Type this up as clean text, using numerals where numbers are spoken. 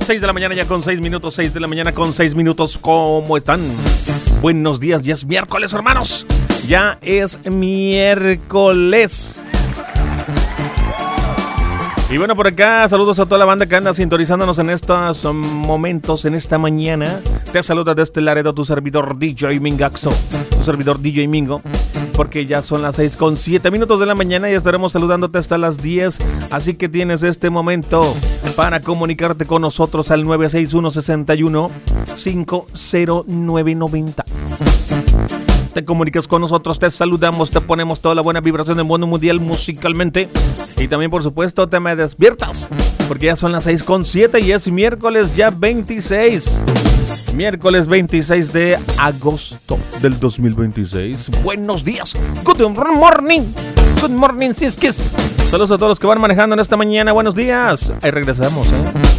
6 de la mañana ya con 6 minutos, 6 de la mañana con 6 minutos. ¿Cómo están? Buenos días, ya es miércoles, hermanos. Ya es miércoles. Y bueno, por acá, saludos a toda la banda que anda sintonizándonos en estos momentos, en esta mañana. Te saluda desde Laredo tu servidor DJ Mingaxo, tu servidor DJ Mingo, porque ya son las 6:07 minutos de la mañana y estaremos saludándote hasta las 10. Así que tienes este momento para comunicarte con nosotros al 961-61-50990. Te comunicas con nosotros, te saludamos, te ponemos toda la buena vibración del mundo mundial musicalmente. Y también, por supuesto, te me despiertas, porque ya son las 6:07 y es miércoles ya 26. Miércoles 26 de agosto del 2026. Buenos días. Good morning. Good morning, Siskis. Saludos a todos los que van manejando en esta mañana. Buenos días. Ahí regresamos,